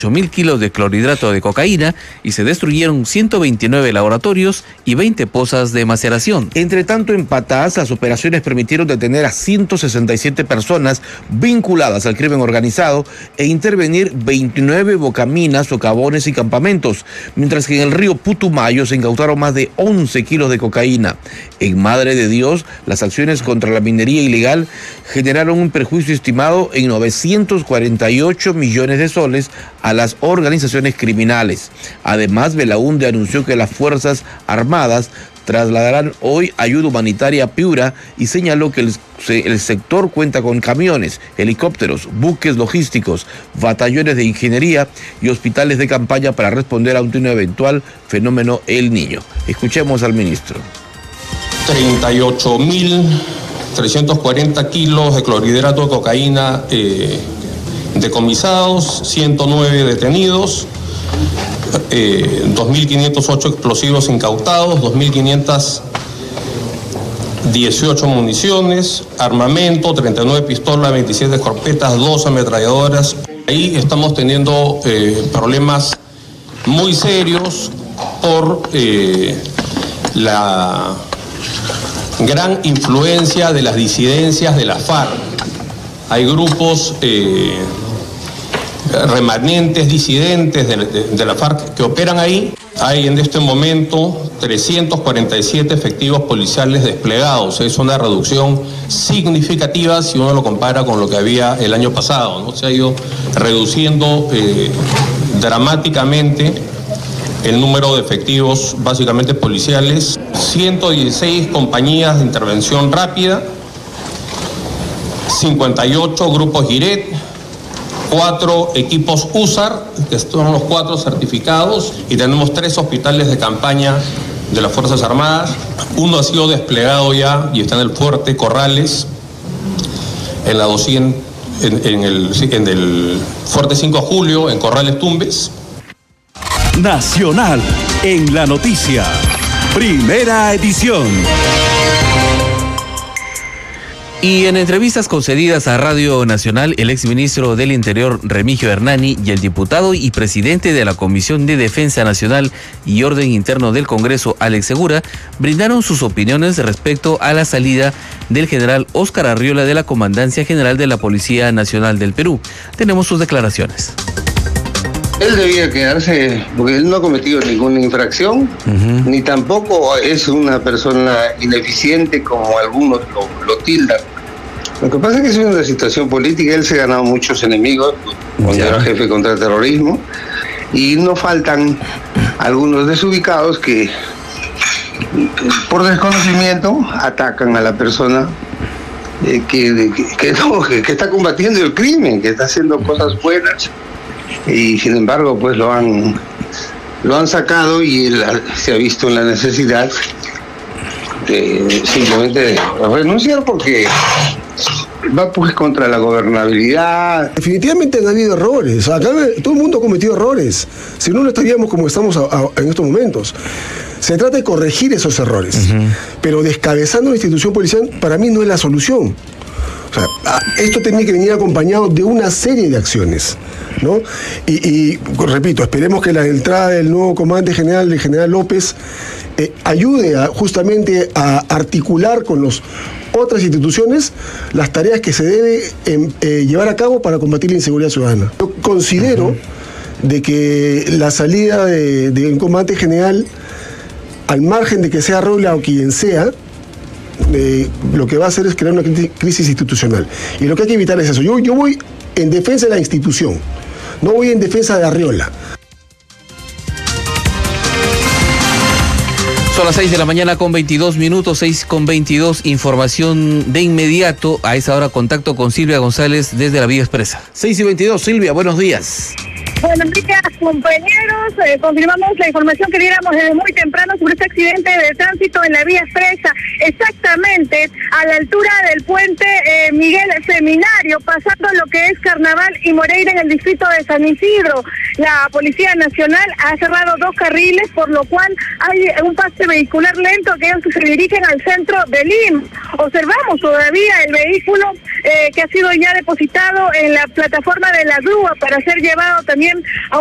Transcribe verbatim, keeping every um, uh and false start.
ocho mil kilos de clorhidrato de cocaína y se destruyeron ciento veintinueve laboratorios y veinte pozas de maceración. Entre tanto, en Patás, las operaciones permitieron detener a ciento sesenta y siete personas vinculadas al crimen organizado e intervenir veintinueve bocaminas, socavones y campamentos, mientras que en el río Putumayo se incautaron más de once kilos de cocaína. En Madre de Dios, las acciones contra la minería ilegal generaron un perjuicio estimado en novecientos cuarenta y ocho millones de soles a las organizaciones criminales. Además, Belaúnde anunció que las Fuerzas Armadas trasladarán hoy ayuda humanitaria a Piura y señaló que el, el sector cuenta con camiones, helicópteros, buques logísticos, batallones de ingeniería y hospitales de campaña para responder ante un eventual fenómeno El Niño. Escuchemos al ministro. treinta y ocho mil trescientos cuarenta kilos de clorhidrato de cocaína eh, decomisados, ciento nueve detenidos, eh, dos mil quinientos ocho explosivos incautados, dos mil quinientas dieciocho municiones, armamento, treinta y nueve pistolas, veintisiete escopetas, dos ametralladoras. Ahí estamos teniendo eh, problemas muy serios por eh, la gran influencia de las disidencias de la FARC. Hay grupos eh, remanentes, disidentes de, de, de la FARC que operan ahí. Hay en este momento trescientos cuarenta y siete efectivos policiales desplegados. Es una reducción significativa si uno lo compara con lo que había el año pasado, ¿no? Se ha ido reduciendo eh, dramáticamente el número de efectivos básicamente policiales. ciento dieciséis compañías de intervención rápida, cincuenta y ocho grupos Giret, cuatro equipos U S A R, que son los cuatro certificados, y tenemos tres hospitales de campaña de las Fuerzas Armadas. Uno ha sido desplegado ya y está en el Fuerte Corrales, en la doscientos, en, en, el, en el Fuerte cinco de julio, en Corrales Tumbes. Nacional en la noticia. Primera edición. Y en entrevistas concedidas a Radio Nacional, el exministro del Interior, Remigio Hernani, y el diputado y presidente de la Comisión de Defensa Nacional y Orden Interno del Congreso, Alex Segura, brindaron sus opiniones respecto a la salida del general Óscar Arriola de la Comandancia General de la Policía Nacional del Perú. Tenemos sus declaraciones. Él debía quedarse porque él no ha cometido ninguna infracción, uh-huh. ni tampoco es una persona ineficiente como algunos lo, lo tildan. Lo que pasa es que es una situación política, él se ha ganado muchos enemigos cuando ya era jefe contra el terrorismo, y no faltan algunos desubicados que por desconocimiento atacan a la persona eh, que, que, que, no, que, que está combatiendo el crimen, que está haciendo cosas buenas. Y sin embargo pues lo han lo han sacado y él se ha visto en la necesidad de simplemente renunciar porque va pues contra la gobernabilidad. Definitivamente han habido errores, acá todo el mundo ha cometido errores, si no no estaríamos como estamos a, a, en estos momentos. Se trata de corregir esos errores, uh-huh. pero descabezando la institución policial para mí no es la solución. O sea, esto tenía que venir acompañado de una serie de acciones, ¿no? Y, y repito, esperemos que la entrada del nuevo comandante general, del general López, eh, ayude a, justamente a articular con las otras instituciones las tareas que se debe eh, eh, llevar a cabo para combatir la inseguridad ciudadana. Yo considero uh-huh. de que la salida de, de un comandante general, al margen de que sea Rola o quien sea, Eh, lo que va a hacer es crear una crisis institucional. Y lo que hay que evitar es eso. Yo, yo voy en defensa de la institución, no voy en defensa de Arriola. Son las seis de la mañana con veintidós minutos, seis con veintidós, información de inmediato. A esa hora contacto con Silvia González desde la Vía Expresa. seis y veintidós, Silvia, buenos días. Buenos días, compañeros. Eh, confirmamos la información que diéramos desde muy temprano sobre este accidente de tránsito en la Vía Expresa, exactamente a la altura del puente eh, Miguel Seminario, pasando lo que es Carnaval y Moreira en el distrito de San Isidro. la Policía Nacional ha cerrado dos carriles, por lo cual hay un pase vehicular lento que ellos se dirigen al centro de Lima. Observamos todavía el vehículo eh, que ha sido ya depositado en la plataforma de la grúa para ser llevado también a